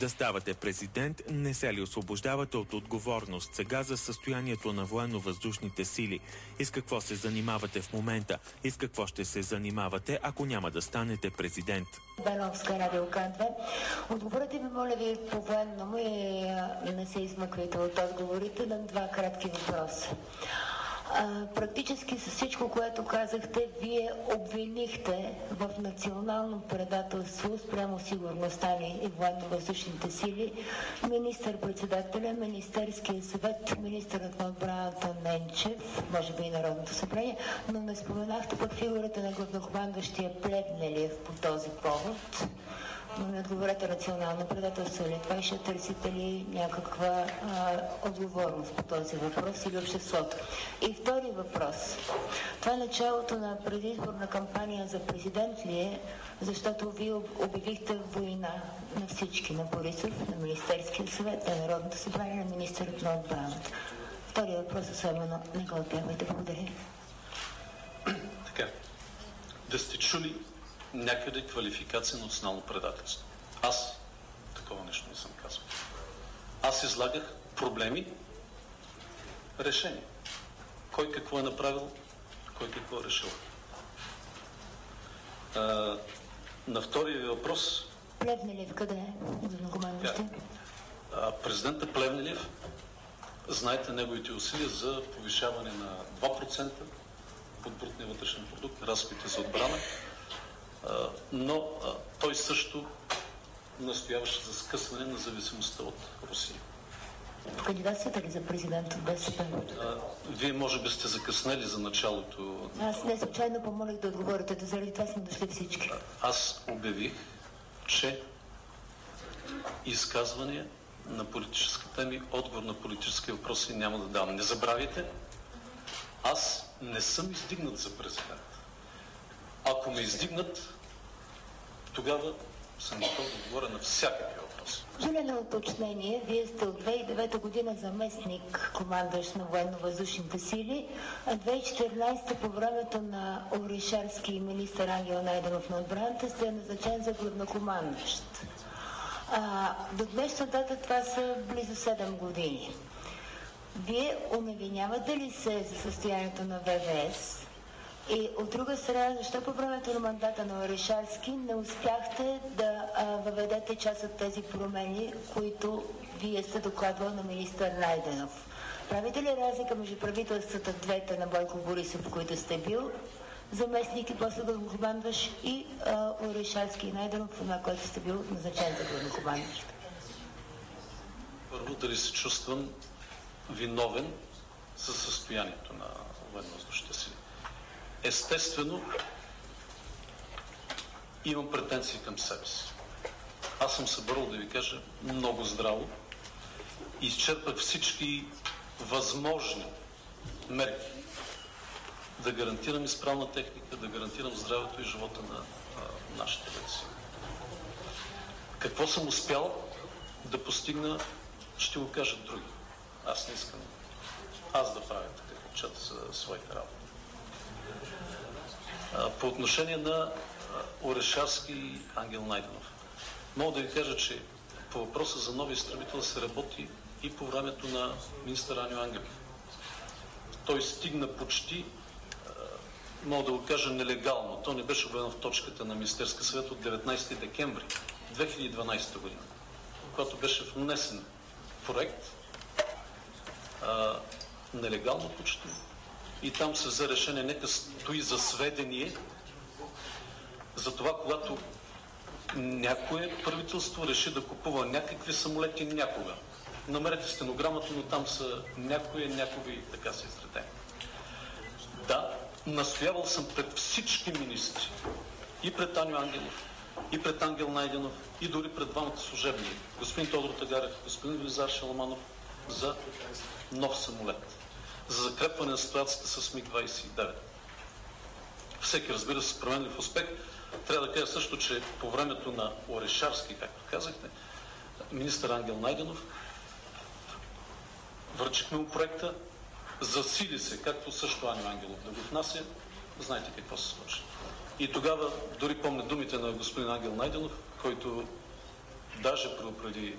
Да ставате президент, не се ли освобождавате от отговорност сега за състоянието на военно-въздушните сили? И с какво се занимавате в момента? И с какво ще се занимавате, ако няма да станете президент? Беновска, Радио К2. Отговорете ми, моля ви, по военному и не се измъквайте от отговорите на два кратки въпроса. Практически с всичко, което казахте, вие обвинихте в национално предателство спрямо сигурността ни и военно-въздушните сили министър-председателя, Министерския съвет, министърът на отбраната Ненчев, може би и Народното събрание, но не споменахте пък фигурата на главнокомандващия Плевнелиев по този повод. Но ми отговорете, национално предателство ли това и ще търсите ли някаква отговорност по този въпрос или обществото? И втори въпрос. Това началото на предизборна кампания за президент ли е, защото вие обявихте война на всички, на Борисов, на Министерския съвет, на Народното събрание, на министърът на отбраната. Втори въпрос особено не го отбягвайте. Благодаря. Така. Да сте чули някъде квалификация на национално предателство. Аз такова нещо не съм казал. Аз излагах проблеми, решения. Кой какво е направил, кой какво е решил. На втория въпрос... Плевнелиев къде е? Президента Плевнелиев, знаете неговите усилия за повишаване на 2% от брутния вътрешен продукт, разходите за отбрана, но той също настояваше за скъсване на зависимостта от Русия. Кандидатствате ли за президент от БСП? Вие може би сте закъснели за началото. Аз не случайно помолих да отговорите, заради това сме дошли всички. Аз обявих, че изказвания на политически теми, отговор на политически въпроси няма да давам. Не забравяйте, аз не съм издигнат за президент. Ако ме издигнат, тогава съм готов да отговоря на всякакви въпроси. Желено уточнение. Вие сте от 2009 година заместник командващ на военно-въздушните сили, а 2014 по времето на Орешарски и министър Ангел Найденов на отбраната сте назначен за главнокомандващ. До днешна дата това са близо 7 години. Вие уневинявате ли се за състоянието на ВВС? И от друга страна, защо по времето на мандата на Орешарски не успяхте да въведете част от тези промени, които вие сте докладвал на министър Найденов? Правите ли разлика между правителствата двете на Бойко Борисов, в които сте бил заместник и после главнокомандващ, и Орешарски и Найденов, на който сте бил назначен за главнокомандващ? Първо, дали се чувствам виновен за състоянието на военно-въздушните сили. Естествено, имам претенции към себе си. Аз съм събрал, да ви кажа, много здраво. Изчерпах всички възможни мерки да гарантирам изправна техника, да гарантирам здравето и живота на нашите деца. Какво съм успял да постигна, ще го кажат други. Аз не искам аз да правя такъв отчет за своите работи. По отношение на Орешарски и Ангел Найденов, мога да ви кажа, че по въпроса за нови изтребители се работи и по времето на министър Аню Ангелов. Той стигна почти, мога да го кажа, нелегално. То не беше обявено в точката на Министерския съвет от 19 декември 2012 година, когато беше внесен проект, нелегално почти. И там се взе решение, нека стои за сведение за това, когато някое правителство реши да купува някакви самолети някога. Намерете стенограмата, но там са някога и така се изредени. Да, настоявал съм пред всички министри, и пред Аню Ангелов, и пред Ангел Найденов, и дори пред двамата служебни, господин Тодор Тагарев, господин Велизар Шаламанов, за нов самолет, за закрепване на ситуацията с МиГ-29. Всеки, разбира се, с променлив успех. Трябва да кажа също, че по времето на Орешарски, както казахте, министър Ангел Найденов, връчихме му проекта, засили се, както също Аню Ангелов да го внася, знаете какво се случи. И тогава, дори помня думите на господин Ангел Найденов, който даже преди